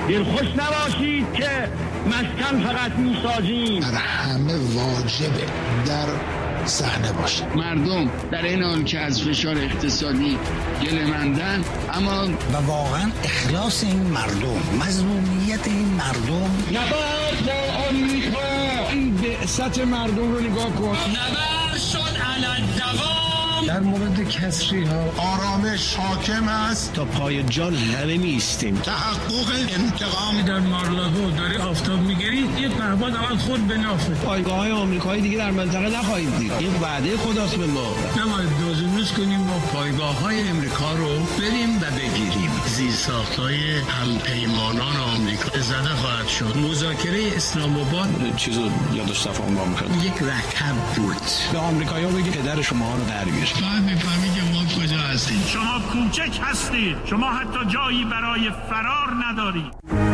دلخوش نباشید که مسکن فقط میسازیم. در همه واجبه در صحنه باشه. مردم در این حال که از فشار اقتصادی گله‌مندن، اما و واقعا اخلاص این مردم، مظلومیت این مردم. نبرد با آمریکا، این بعثت مردم رو نگاه کن. نبرد شد علی الدوام. در مورد کسری ها آرامش حاکم است. تا پای جان همه میستیم. تحقق انتقام. در مارلاگو داری آفتاب میگیری، یه پهباد اول خود به نافه. پایگاه های آمریکایی دیگه در منطقه نخواهید دید. این وعده خداست به ما. نباید دوزنوز کنیم ما پایگاه های امریکا رو بریم و بگیریم. زیرساخت‌های همپیمانان آمریکا زده خواهد شد. مذاکره اسلام آباد چیزو یادش تفاهم با آمریکا. یک رقم بود. به آمریکایی‌ها بگید پدر شما رو در بیار. شاید می‌فهمید که ما کجا هستیم. شما کوچک هستید. شما حتی جایی برای فرار ندارید.